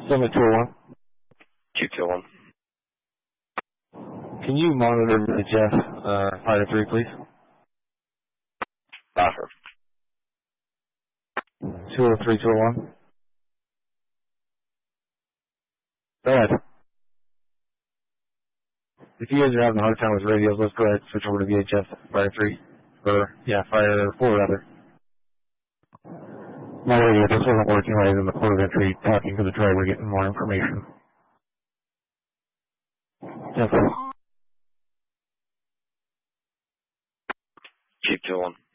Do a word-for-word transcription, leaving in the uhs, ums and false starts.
Summit two oh one. Q two oh one. Can you monitor the Jeff, uh, Fire three, please? Offer. two oh three, two oh one. Go ahead. If you guys are having a hard time with radios, let's go ahead and switch over to V H F, Fire three. Or, yeah, Fire four, rather. My radio just wasn't working right in the port of entry, talking to the driver, getting more information. Yes, sir. Q two oh one.